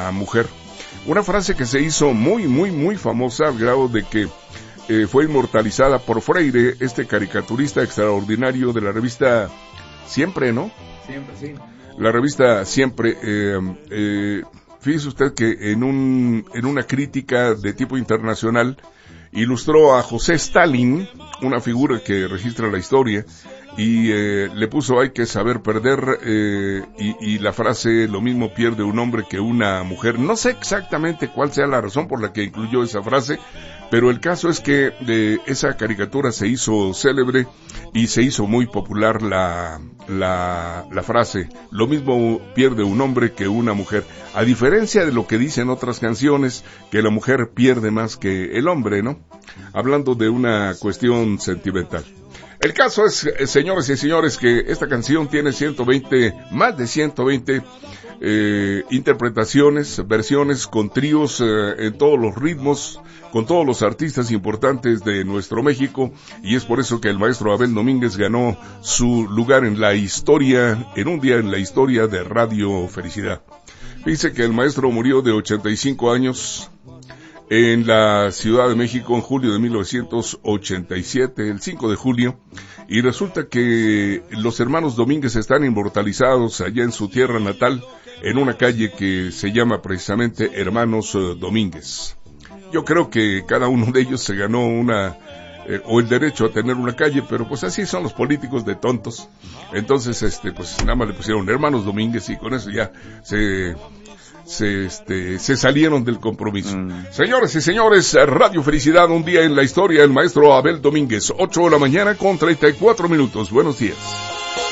una mujer. Una frase que se hizo muy famosa al grado de que fue inmortalizada por Freire, este caricaturista extraordinario de la revista Siempre, ¿no? Siempre, sí. La revista Siempre, fíjese usted que en una crítica de tipo internacional ilustró a José Stalin, una figura que registra la historia, y le puso hay que saber perder, y la frase lo mismo pierde un hombre que una mujer. No sé exactamente cuál sea la razón por la que incluyó esa frase, pero el caso es que esa caricatura se hizo célebre y se hizo muy popular la frase, lo mismo pierde un hombre que una mujer, a diferencia de lo que dicen otras canciones, que la mujer pierde más que el hombre, ¿no? Hablando de una cuestión sentimental. El caso es, señores y señores, que esta canción tiene más de 120 interpretaciones, versiones con tríos en todos los ritmos, con todos los artistas importantes de nuestro México, y es por eso que el maestro Abel Domínguez ganó su lugar en la historia, en un día en la historia de Radio Felicidad. Dice que el maestro murió de 85 años en la Ciudad de México en julio de 1987, el 5 de julio, y resulta que los hermanos Domínguez están inmortalizados allá en su tierra natal, en una calle que se llama precisamente Hermanos Domínguez. Yo creo que cada uno de ellos se ganó o el derecho a tener una calle, pero pues así son los políticos de tontos. Entonces, pues nada más le pusieron Hermanos Domínguez y con eso ya se salieron del compromiso. Señores y señores, Radio Felicidad, un día en la historia, el maestro Abel Domínguez, 8 de la mañana con 34 minutos. Buenos días.